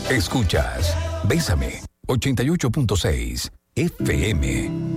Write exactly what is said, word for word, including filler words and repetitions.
Escuchas Bésame ochenta y ocho punto seis F M.